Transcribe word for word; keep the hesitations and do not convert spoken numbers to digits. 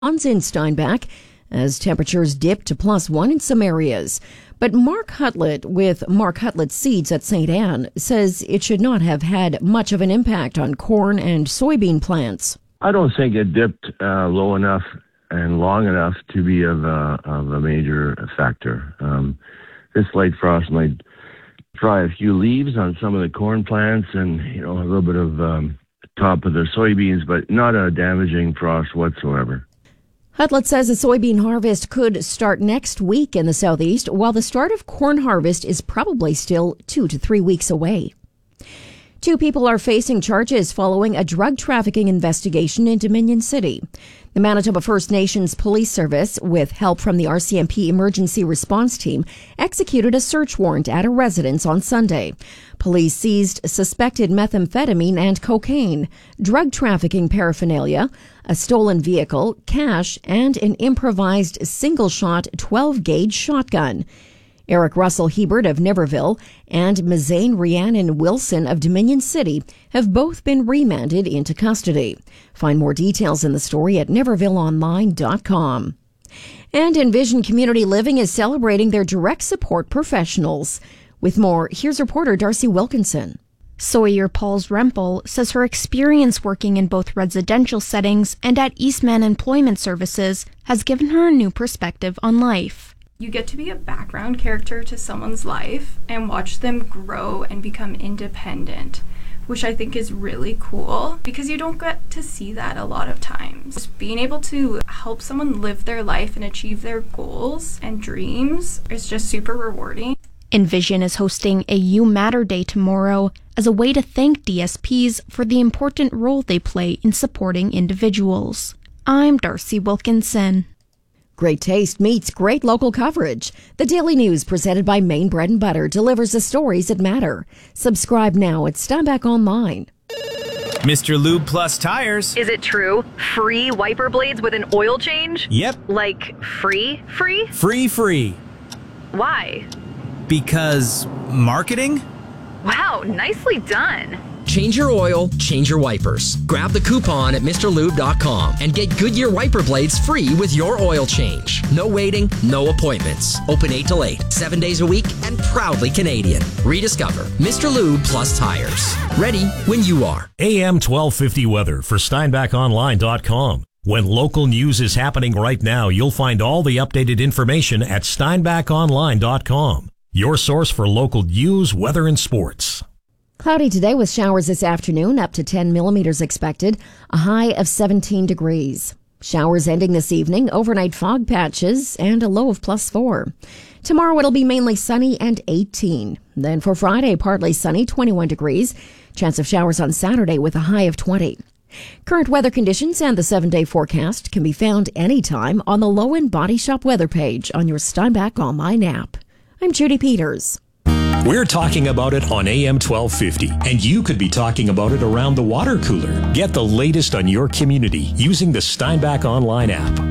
in Steinbach as temperatures dip to plus one in some areas. But Mark Hutlett with Mark Hutlett Seeds at Saint Anne says it should not have had much of an impact on corn and soybean plants. I don't think it dipped uh, low enough and long enough to be of a, of a major factor. Um, this light frost might dry a few leaves on some of the corn plants and, you know, a little bit of um, top of the soybeans, but not a damaging frost whatsoever. Hutlett says a soybean harvest could start next week in the southeast, while the start of corn harvest is probably still two to three weeks away. Two people are facing charges following a drug trafficking investigation in Dominion City. The Manitoba First Nations Police Service, with help from the R C M P Emergency Response Team, executed a search warrant at a residence on Sunday. Police seized suspected methamphetamine and cocaine, drug trafficking paraphernalia, a stolen vehicle, cash, and an improvised single-shot twelve-gauge shotgun. Eric Russell Hebert of Niverville and Mazane Rhiannon Wilson of Dominion City have both been remanded into custody. Find more details in the story at niverville online dot com. And Envision Community Living is celebrating their direct support professionals. With more, here's reporter Darcy Wilkinson. Sawyer Pauls Rempel says her experience working in both residential settings and at Eastman Employment Services has given her a new perspective on life. You get to be a background character to someone's life and watch them grow and become independent, which I think is really cool because you don't get to see that a lot of times. Just being able to help someone live their life and achieve their goals and dreams is just super rewarding. Envision is hosting a You Matter Day tomorrow as a way to thank D S Ps for the important role they play in supporting individuals. I'm Darcy Wilkinson. Great taste meets great local coverage. The Daily News presented by Maine Bread and Butter delivers the stories that matter. Subscribe now at Steinbach Online. Mister Lube Plus Tires. Is it true? Free wiper blades with an oil change? Yep. Like free, free? Free, free. Why? Because marketing? Wow, nicely done. Change your oil, change your wipers. Grab the coupon at Mr Lube dot com and get Goodyear wiper blades free with your oil change. No waiting, no appointments. Open eight till eight, seven days a week, and proudly Canadian. Rediscover Mister Lube Plus Tires. Ready when you are. A M twelve fifty weather for Steinbach Online dot com. When local news is happening right now, you'll find all the updated information at Steinbach Online dot com. Your source for local news, weather, and sports. Cloudy today with showers this afternoon, up to ten millimeters expected, a high of seventeen degrees. Showers ending this evening, overnight fog patches, and a low of plus four. Tomorrow it'll be mainly sunny and eighteen. Then for Friday, partly sunny, twenty-one degrees. Chance of showers on Saturday with a high of twenty. Current weather conditions and the seven-day forecast can be found anytime on the Low-End Body Shop weather page on your Steinbach Online app. I'm Judy Peters. We're talking about it on A M twelve fifty, and you could be talking about it around the water cooler. Get the latest on your community using the Steinbach Online app.